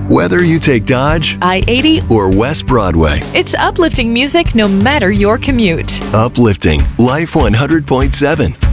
Whether you take Dodge, I-80, or West Broadway, it's uplifting music no matter your commute. uplifting Life 100.7.